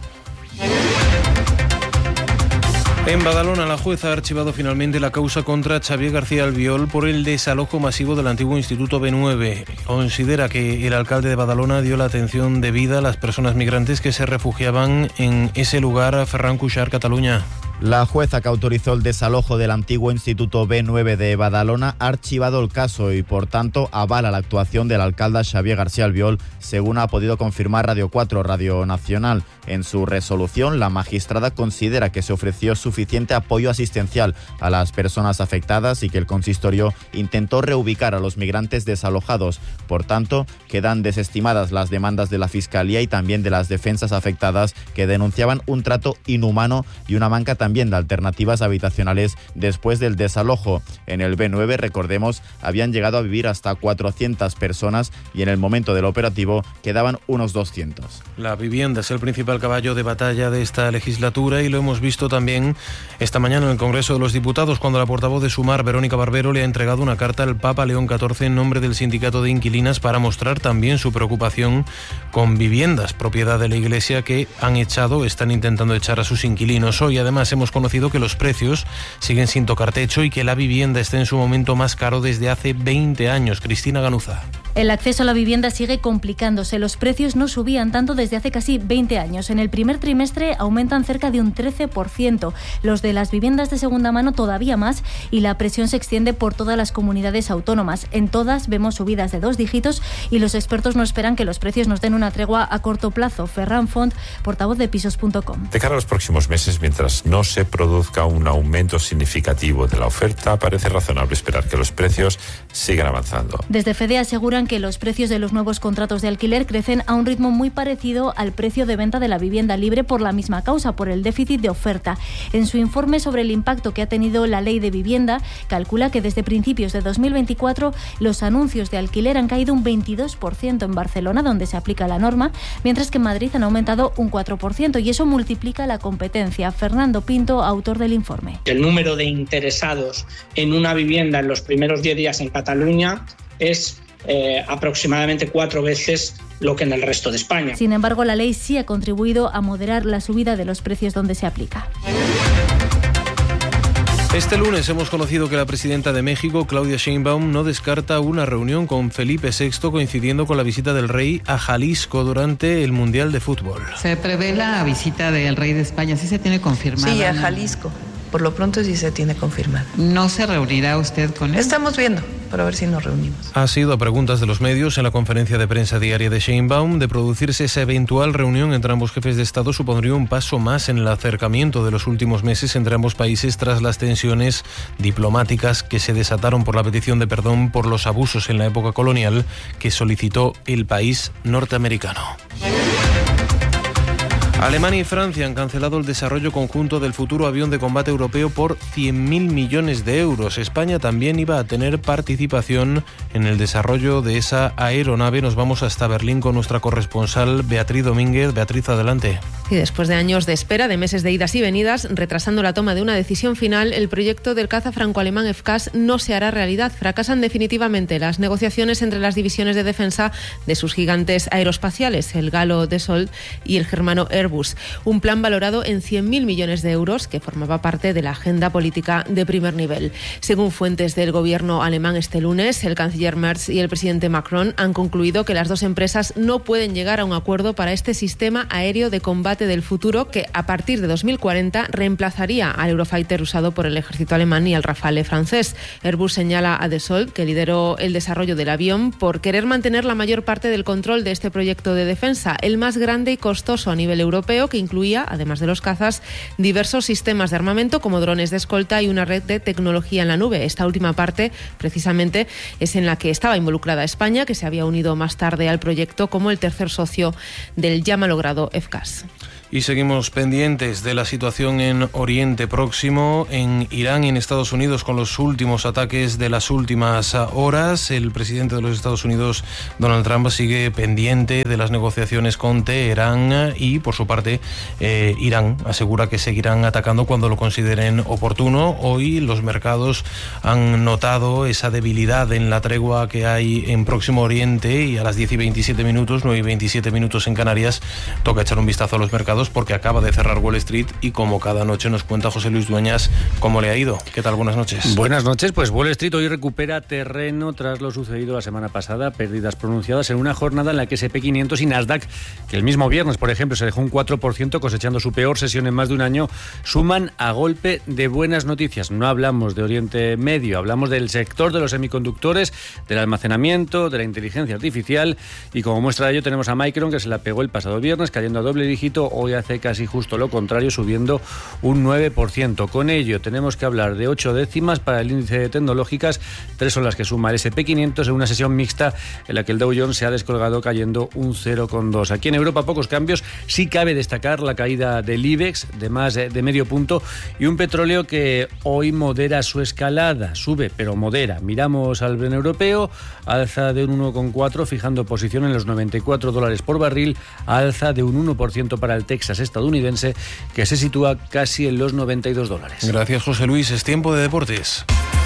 En Badalona, la jueza ha archivado finalmente la causa contra Xavier García Albiol por el desalojo masivo del antiguo Instituto B9. Considera que el alcalde de Badalona dio la atención debida a las personas migrantes que se refugiaban en ese lugar. Ferran Cuixart, Cataluña. La jueza que autorizó el desalojo del antiguo Instituto B9 de Badalona ha archivado el caso y, por tanto, avala la actuación del alcalde Xavier García Albiol, según ha podido confirmar Radio 4, Radio Nacional. En su resolución, la magistrada considera que se ofreció suficiente apoyo asistencial a las personas afectadas y que el consistorio intentó reubicar a los migrantes desalojados. Por tanto, quedan desestimadas las demandas de la Fiscalía y también de las defensas afectadas, que denunciaban un trato inhumano y una manca también de alternativas habitacionales después del desalojo. En el B9, recordemos, habían llegado a vivir hasta 400 personas y en el momento del operativo quedaban unos 200. La vivienda es el principal caballo de batalla de esta legislatura y lo hemos visto también esta mañana en el Congreso de los Diputados, cuando la portavoz de Sumar, Verónica Barbero, le ha entregado una carta al Papa León XIV en nombre del sindicato de inquilinas para mostrar también su preocupación con viviendas propiedad de la Iglesia que están intentando echar a sus inquilinos. Hoy además hemos conocido que los precios siguen sin tocar techo y que la vivienda está en su momento más caro desde hace 20 años. Cristina Ganuza. El acceso a la vivienda sigue complicándose. Los precios no subían tanto desde hace casi 20 años. En el primer trimestre aumentan cerca de un 13%. Los de las viviendas de segunda mano todavía más, y la presión se extiende por todas las comunidades autónomas. En todas vemos subidas de 2 dígitos y los expertos no esperan que los precios nos den una tregua a corto plazo. Ferran Font, portavoz de Pisos.com. De cara a los próximos meses, mientras no se produzca un aumento significativo de la oferta, parece razonable esperar que los precios sigan avanzando. Desde FEDE aseguran que los precios de los nuevos contratos de alquiler crecen a un ritmo muy parecido al precio de venta de la vivienda libre por la misma causa, por el déficit de oferta. En su informe sobre el impacto que ha tenido la ley de vivienda, calcula que desde principios de 2024 los anuncios de alquiler han caído un 22% en Barcelona, donde se aplica la norma, mientras que en Madrid han aumentado un 4%, y eso multiplica la competencia. Fernando Pinto, autor del informe. El número de interesados en una vivienda en los primeros 10 días en Cataluña es aproximadamente 4 veces lo que en el resto de España. Sin embargo, la ley sí ha contribuido a moderar la subida de los precios donde se aplica. Este lunes hemos conocido que la presidenta de México, Claudia Sheinbaum, no descarta una reunión con Felipe VI coincidiendo con la visita del rey a Jalisco durante el Mundial de Fútbol. Se prevé la visita del rey de España, ¿sí se tiene confirmada? Sí, a Jalisco. Por lo pronto sí se tiene confirmado. ¿No se reunirá usted con él? Estamos viendo, para ver si nos reunimos. Ha sido a preguntas de los medios en la conferencia de prensa diaria de Sheinbaum. De producirse esa eventual reunión entre ambos jefes de Estado, supondría un paso más en el acercamiento de los últimos meses entre ambos países tras las tensiones diplomáticas que se desataron por la petición de perdón por los abusos en la época colonial que solicitó el país norteamericano. Alemania y Francia han cancelado el desarrollo conjunto del futuro avión de combate europeo por 100.000 millones de euros. España también iba a tener participación en el desarrollo de esa aeronave. Nos vamos hasta Berlín con nuestra corresponsal Beatriz Domínguez. Beatriz, adelante. Y después de años de espera, de meses de idas y venidas, retrasando la toma de una decisión final, el proyecto del caza franco-alemán FCAS no se hará realidad. Fracasan definitivamente las negociaciones entre las divisiones de defensa de sus gigantes aeroespaciales, el galo Dassault y el germano Airbus. Un plan valorado en 100.000 millones de euros que formaba parte de la agenda política de primer nivel. Según fuentes del gobierno alemán este lunes, el canciller Merz y el presidente Macron han concluido que las dos empresas no pueden llegar a un acuerdo para este sistema aéreo de combate del futuro que a partir de 2040 reemplazaría al Eurofighter usado por el ejército alemán y al Rafale francés. Airbus señala a Dassault, que lideró el desarrollo del avión, por querer mantener la mayor parte del control de este proyecto de defensa, el más grande y costoso a nivel europeo, que incluía, además de los cazas, diversos sistemas de armamento como drones de escolta y una red de tecnología en la nube. Esta última parte, precisamente, es en la que estaba involucrada España, que se había unido más tarde al proyecto como el tercer socio del ya malogrado FCAS. Y seguimos pendientes de la situación en Oriente Próximo, en Irán y en Estados Unidos, con los últimos ataques de las últimas horas. El presidente de los Estados Unidos, Donald Trump, sigue pendiente de las negociaciones con Teherán y, por su parte, Irán asegura que seguirán atacando cuando lo consideren oportuno. Hoy los mercados han notado esa debilidad en la tregua que hay en Próximo Oriente y a las 10 y 27 minutos, 9 y 27 minutos en Canarias, toca echar un vistazo a los mercados porque acaba de cerrar Wall Street y como cada noche nos cuenta José Luis Dueñas cómo le ha ido. ¿Qué tal? Buenas noches. Buenas noches. Pues Wall Street hoy recupera terreno tras lo sucedido la semana pasada, pérdidas pronunciadas en una jornada en la que S&P 500 y Nasdaq, que el mismo viernes, por ejemplo, se dejó un 4% cosechando su peor sesión en más de un año, suman a golpe de buenas noticias. No hablamos de Oriente Medio, hablamos del sector de los semiconductores, del almacenamiento, de la inteligencia artificial y como muestra de ello tenemos a Micron, que se la pegó el pasado viernes cayendo a doble dígito. Hoy hace casi justo lo contrario, subiendo un 9%. Con ello tenemos que hablar de 8 décimas para el índice de tecnológicas, 3 son las que suma el S&P 500 en una sesión mixta en la que el Dow Jones se ha descolgado cayendo un 0,2. Aquí en Europa pocos cambios, sí cabe destacar la caída del IBEX de más de medio punto y un petróleo que hoy modera su escalada, sube pero modera. Miramos al Brent europeo, alza de un 1,4 fijando posición en los $94 por barril, alza de un 1% para el Texas estadounidense, que se sitúa casi en los $92. Gracias, José Luis. Es tiempo de deportes.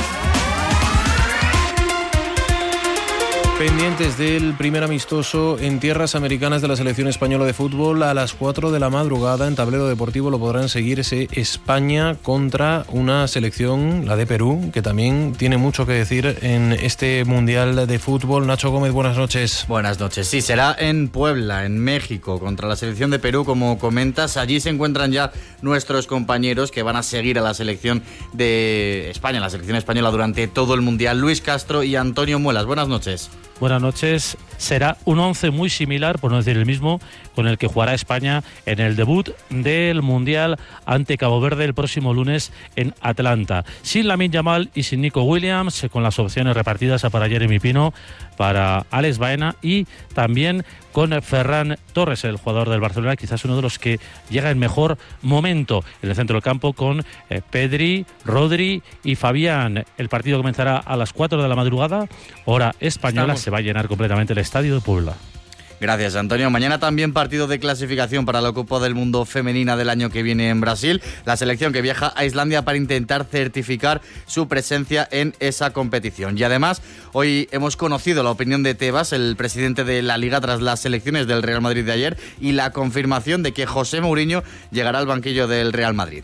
Pendientes del primer amistoso en tierras americanas de la selección española de fútbol a las 4 de la madrugada en Tablero Deportivo lo podrán seguir ese España contra una selección, la de Perú, que también tiene mucho que decir en este Mundial de Fútbol. Nacho Gómez, buenas noches. Buenas noches. Sí, será en Puebla, en México, contra la selección de Perú, como comentas. Allí se encuentran ya nuestros compañeros que van a seguir a la selección de España, la selección española durante todo el Mundial. Luis Castro y Antonio Muelas, buenas noches. Buenas noches. Será un 11 muy similar, por no decir el mismo, con el que jugará España en el debut del Mundial ante Cabo Verde el próximo lunes en Atlanta. Sin Lamine Yamal y sin Nico Williams, con las opciones repartidas para Jeremy Pino, para Alex Baena y también con Ferran Torres, el jugador del Barcelona, quizás uno de los que llega en mejor momento en el centro del campo, con Pedri, Rodri y Fabián. El partido comenzará a las 4 de la madrugada, hora española. Se va a llenar completamente el estadio de Puebla. Gracias, Antonio. Mañana también partido de clasificación para la Copa del Mundo femenina del año que viene en Brasil. La selección que viaja a Islandia para intentar certificar su presencia en esa competición. Y además, hoy hemos conocido la opinión de Tebas, el presidente de la Liga, tras las elecciones del Real Madrid de ayer y la confirmación de que José Mourinho llegará al banquillo del Real Madrid.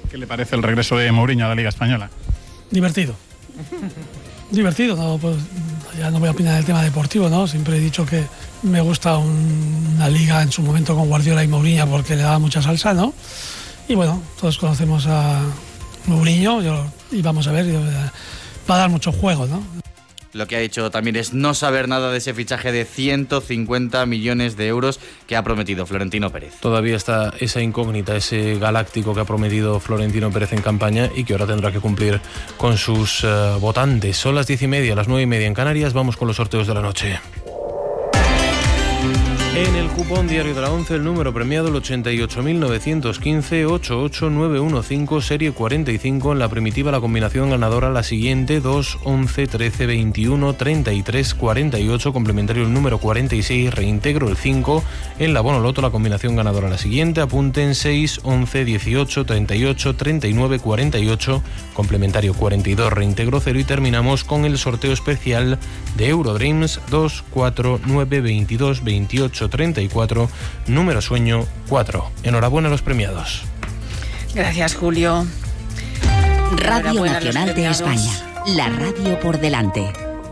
¿Qué le parece el regreso de Mourinho a la Liga Española? Divertido, no, pues ya no voy a opinar del tema deportivo, ¿no? Siempre he dicho que me gusta una liga en su momento con Guardiola y Mourinho porque le daba mucha salsa, ¿no? Y bueno, todos conocemos a Mourinho y vamos a ver, va a dar mucho juego, ¿no? Lo que ha dicho también es no saber nada de ese fichaje de 150 millones de euros que ha prometido Florentino Pérez. Todavía está esa incógnita, ese galáctico que ha prometido Florentino Pérez en campaña y que ahora tendrá que cumplir con sus votantes. Son las 10:30, las 9:30 en Canarias. Vamos con los sorteos de la noche. En el cupón diario de la 11, el número premiado el 88.915 88915, serie 45. En la primitiva, la combinación ganadora la siguiente: 2, 11, 13, 21, 33, 48. Complementario el número 46, reintegro el 5. En la Bonoloto, la combinación ganadora la siguiente: apunten 6, 11, 18, 38, 39, 48. Complementario 42, reintegro 0. Y terminamos con el sorteo especial de Eurodreams: 2, 4, 9, 22, 28, 34, número sueño 4. Enhorabuena a los premiados. Gracias, Julio. Radio Nacional de España, la radio por delante.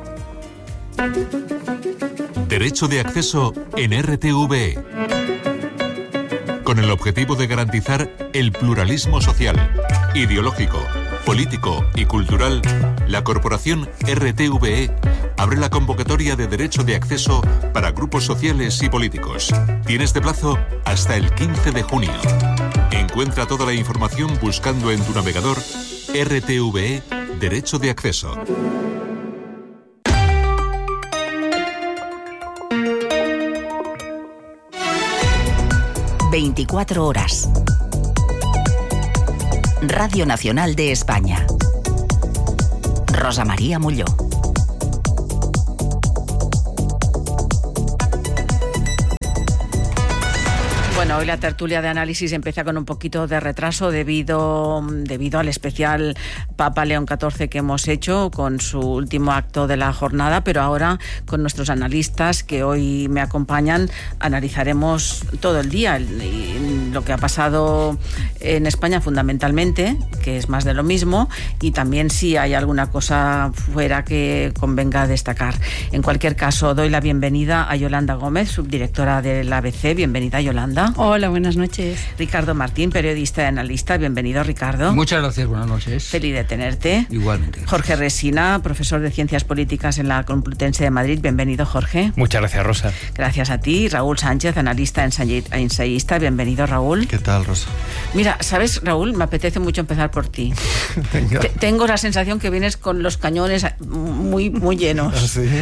Derecho de acceso en RTVE. Con el objetivo de garantizar el pluralismo social, ideológico, político y cultural, la corporación RTVE abre la convocatoria de derecho de acceso para grupos sociales y políticos. Tienes de plazo hasta el 15 de junio. Encuentra toda la información buscando en tu navegador RTVE Derecho de Acceso. ...24 horas. Radio Nacional de España. Rosa María Molló. Bueno, hoy la tertulia de análisis empieza con un poquito de retraso debido al especial Papa León XIV que hemos hecho con su último acto de la jornada, pero ahora con nuestros analistas que hoy me acompañan analizaremos todo el día lo que ha pasado en España fundamentalmente, que es más de lo mismo, y también si hay alguna cosa fuera que convenga destacar. En cualquier caso, doy la bienvenida a Yolanda Gómez, subdirectora del ABC. Bienvenida, Yolanda. Hola, buenas noches. Ricardo Martín, periodista y analista. Bienvenido, Ricardo. Muchas gracias, buenas noches. Feliz de tenerte. Igualmente. Jorge Resina, profesor de Ciencias Políticas en la Complutense de Madrid. Bienvenido, Jorge. Muchas gracias, Rosa. Gracias a ti. Raúl Sánchez, analista ensayista. Bienvenido, Raúl. ¿Qué tal, Rosa? Mira, ¿sabes, Raúl? Me apetece mucho empezar por ti. Tengo la sensación que vienes con los cañones muy, muy llenos. ¿Ah, sí?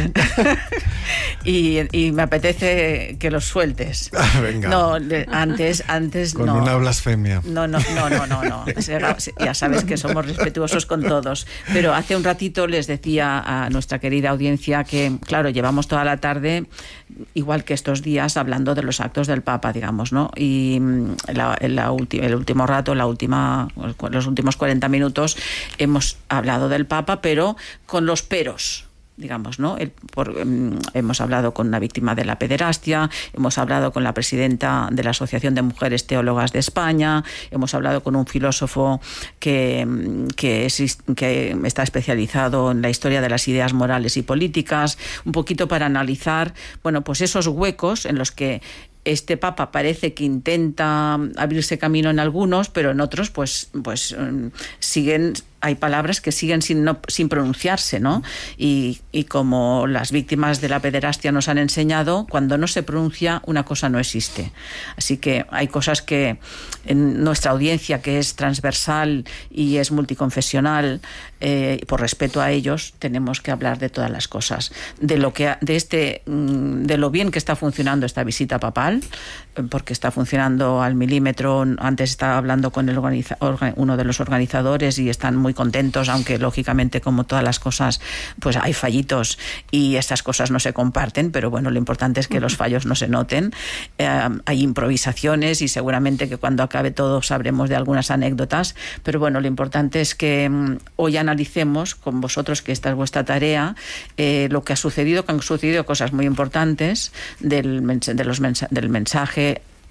y me apetece que los sueltes. Venga. No, antes con no. Una blasfemia. No. Ya sabes que somos respetuosos con todos. Pero hace un ratito les decía a nuestra querida audiencia que, claro, llevamos toda la tarde, igual que estos días, hablando de los actos del Papa, digamos, ¿no? Y el último rato, los últimos 40 minutos, hemos hablado del Papa, pero con los peros, digamos, ¿no? Hemos hablado con una víctima de la pederastia, hemos hablado con la presidenta de la Asociación de Mujeres Teólogas de España, hemos hablado con un filósofo que está especializado en la historia de las ideas morales y políticas, un poquito para analizar, bueno, pues esos huecos en los que este Papa parece que intenta abrirse camino en algunos, pero en otros pues siguen. Hay palabras que siguen sin pronunciarse, ¿no? Y como las víctimas de la pederastia nos han enseñado, cuando no se pronuncia, una cosa no existe. Así que hay cosas que en nuestra audiencia, que es transversal y es multiconfesional, por respeto a ellos, tenemos que hablar de todas las cosas. De lo bien que está funcionando esta visita papal, porque está funcionando al milímetro. Antes estaba hablando con uno de los organizadores y están muy contentos, aunque lógicamente, como todas las cosas, pues hay fallitos y estas cosas no se comparten, pero bueno, lo importante es que los fallos no se noten. Hay improvisaciones y seguramente que cuando acabe todo sabremos de algunas anécdotas, pero bueno, lo importante es que hoy analicemos con vosotros, que esta es vuestra tarea, lo que ha sucedido, que han sucedido cosas muy importantes del mensaje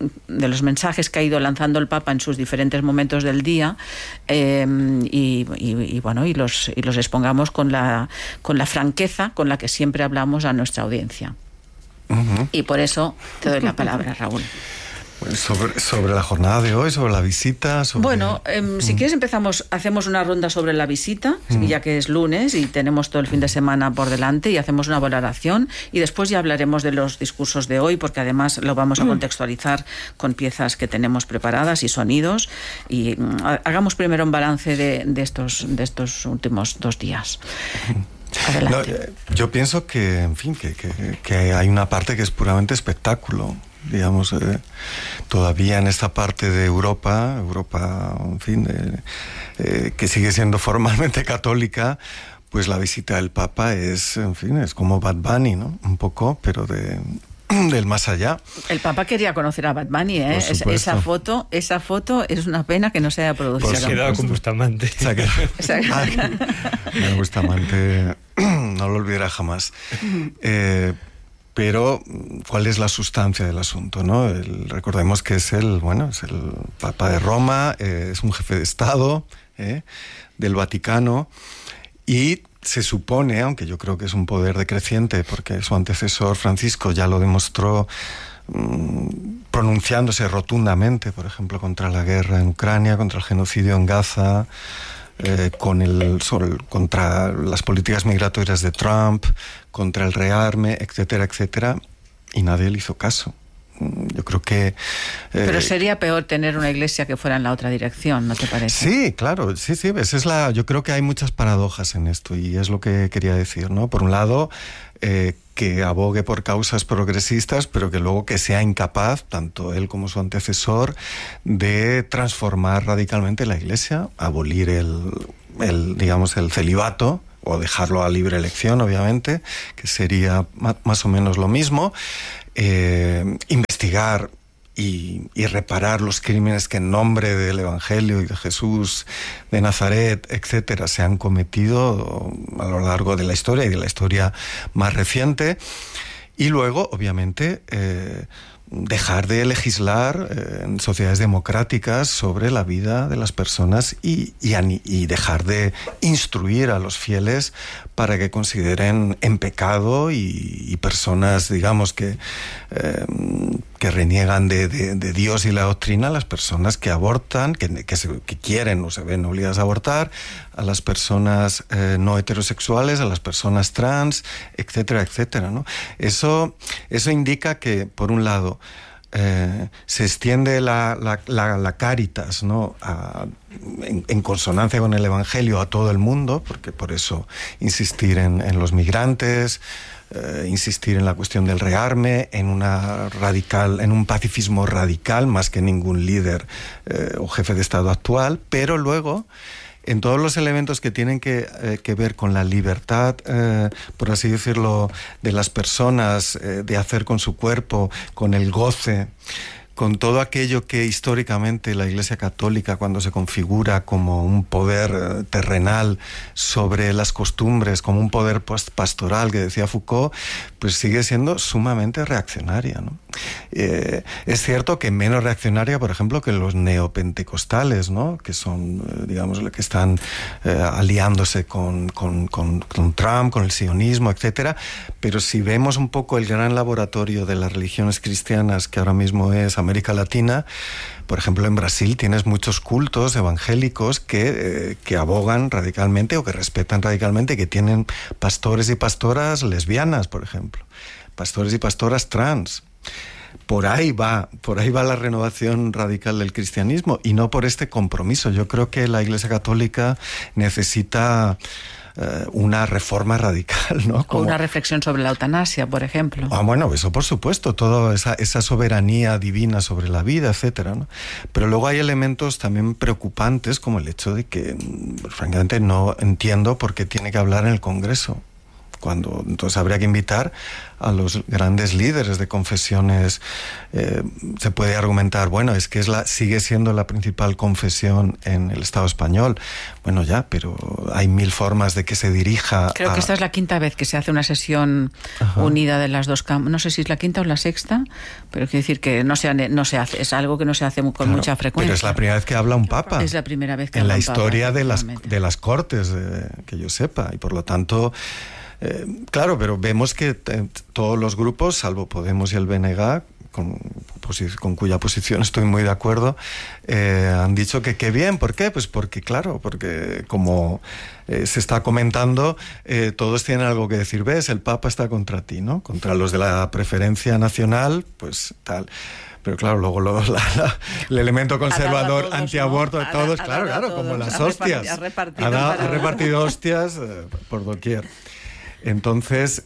mensajes que ha ido lanzando el Papa en sus diferentes momentos del día, y los expongamos con la franqueza con la que siempre hablamos a nuestra audiencia. Y por eso te doy la palabra, Raúl. Sobre la jornada de hoy, sobre la visita. Bueno, si quieres hacemos una ronda sobre la visita, ya que es lunes y tenemos todo el fin de semana por delante, y hacemos una valoración, y después ya hablaremos de los discursos de hoy, porque además lo vamos a contextualizar con piezas que tenemos preparadas y sonidos, y hagamos primero un balance de estos últimos 2 días. Adelante. No, yo pienso que, en fin, que hay una parte que es puramente espectáculo. Digamos, todavía en esta parte de Europa, en fin, que sigue siendo formalmente católica, pues la visita del Papa es, en fin, es como Bad Bunny, ¿no? Un poco, pero del más allá. El Papa quería conocer a Bad Bunny, ¿eh? Esa foto es una pena que no se haya producido. Se ha quedado con Bustamante. Bustamante no lo olvidará jamás. Pero, ¿cuál es la sustancia del asunto, no? Recordemos que es el Papa de Roma, es un jefe de Estado del Vaticano, y se supone, aunque yo creo que es un poder decreciente, porque su antecesor Francisco ya lo demostró pronunciándose rotundamente, por ejemplo, contra la guerra en Ucrania, contra el genocidio en Gaza, contra las políticas migratorias de Trump, contra el rearme, etcétera, etcétera, y nadie le hizo caso. Yo creo que... Pero sería peor tener una iglesia que fuera en la otra dirección, ¿no te parece? Sí, claro, sí, yo creo que hay muchas paradojas en esto, y es lo que quería decir, ¿no? Por un lado, que abogue por causas progresistas, pero que luego que sea incapaz, tanto él como su antecesor, de transformar radicalmente la Iglesia, abolir el celibato, o dejarlo a libre elección, obviamente, que sería más o menos lo mismo, investigar y reparar los crímenes que en nombre del Evangelio y de Jesús de Nazaret, etcétera, se han cometido a lo largo de la historia y de la historia más reciente. Y luego, obviamente, dejar de legislar en sociedades democráticas sobre la vida de las personas y dejar de instruir a los fieles para que consideren en pecado y personas, digamos, que reniegan de Dios y la doctrina, las personas que abortan, que quieren o se ven obligadas a abortar, a las personas no heterosexuales, a las personas trans, etcétera, etcétera, ¿no? Eso indica que, por un lado, se extiende la Cáritas, ¿no? En consonancia con el Evangelio a todo el mundo, porque por eso insistir en los migrantes, insistir en la cuestión del rearme, en un pacifismo radical, más que ningún líder o jefe de Estado actual, pero luego en todos los elementos que tienen que ver con la libertad, por así decirlo, de las personas, de hacer con su cuerpo, con el goce, con todo aquello que históricamente la Iglesia Católica, cuando se configura como un poder terrenal sobre las costumbres, como un poder pastoral, que decía Foucault, pues sigue siendo sumamente reaccionaria, ¿no? Es cierto que menos reaccionaria, por ejemplo, que los neopentecostales, ¿no? Que son, digamos, los que están aliándose con Trump, con el sionismo, etcétera. Pero si vemos un poco el gran laboratorio de las religiones cristianas, que ahora mismo es América Latina, por ejemplo, en Brasil tienes muchos cultos evangélicos que abogan radicalmente o que respetan radicalmente, que tienen pastores y pastoras lesbianas, por ejemplo, pastores y pastoras trans. Por ahí va la renovación radical del cristianismo, y no por este compromiso. Yo creo que la Iglesia Católica necesita una reforma radical, ¿no? O una reflexión sobre la eutanasia, por ejemplo. Bueno, eso por supuesto, toda esa soberanía divina sobre la vida, etcétera, ¿no? Pero luego hay elementos también preocupantes, como el hecho de que, francamente, no entiendo por qué tiene que hablar en el Congreso, entonces habría que invitar a los grandes líderes de confesiones. Se puede argumentar, bueno, es que sigue siendo la principal confesión en el Estado español. Bueno, ya, pero hay 1000 formas de que se dirija. Creo que esta es la 5ª vez que se hace una sesión unida de las dos cámaras. No sé si es la 5ª o la 6ª, pero quiero decir que no se hace, es algo que no se hace con mucha frecuencia. Pero es la primera vez que habla un papa. Es la primera vez que en habla la un papa, historia de las Cortes, que yo sepa, y por lo tanto... claro, pero vemos que todos los grupos, salvo Podemos y el BNG, con cuya posición estoy muy de acuerdo, han dicho que qué bien. ¿Por qué? Pues porque como se está comentando, todos tienen algo que decir. ¿Ves? El Papa está contra ti, ¿no? Contra los de la preferencia nacional, pues tal. Pero claro, luego el elemento conservador, todos, antiaborto, de todos, claro, como las hostias. Ha repartido hostias por doquier. Entonces,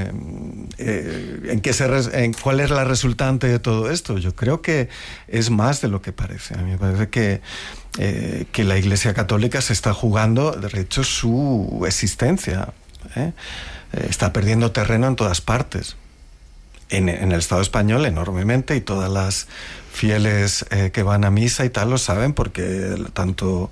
¿cuál es la resultante de todo esto? Yo creo que es más de lo que parece. A mí me parece que la Iglesia Católica se está jugando, de hecho, su existencia. Está perdiendo terreno en todas partes. En el Estado español enormemente, y todas las fieles que van a misa y tal lo saben, porque tanto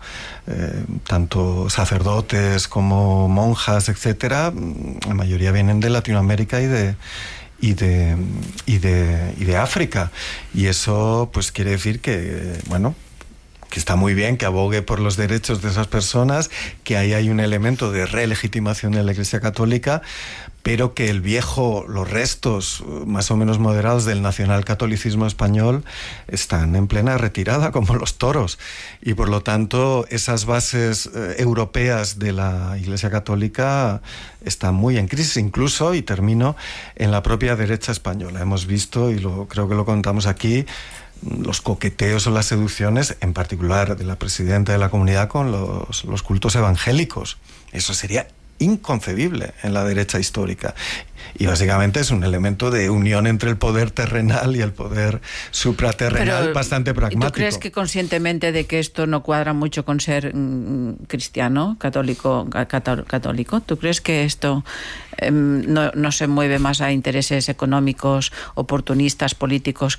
sacerdotes como monjas, etcétera, la mayoría vienen de Latinoamérica y de África, y eso pues quiere decir que que está muy bien que abogue por los derechos de esas personas, que ahí hay un elemento de relegitimación de la Iglesia Católica, pero que los restos más o menos moderados del nacionalcatolicismo español están en plena retirada, como los toros, y por lo tanto esas bases europeas de la Iglesia Católica están muy en crisis, incluso, y termino, en la propia derecha española. Hemos visto, y creo que lo contamos aquí, los coqueteos o las seducciones, en particular de la presidenta de la comunidad, con los cultos evangélicos. Eso sería inconcebible en la derecha histórica, y básicamente es un elemento de unión entre el poder terrenal y el poder supraterrenal bastante pragmático. ¿Tú crees que conscientemente de que esto no cuadra mucho con ser cristiano, católico? ¿Tú crees que esto no se mueve más a intereses económicos, oportunistas, políticos,